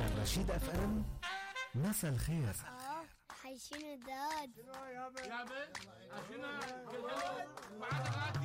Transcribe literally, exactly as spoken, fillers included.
رشيد اف ام. مساء الخير. اه حيشين الداد يا بنت عشان كل معاك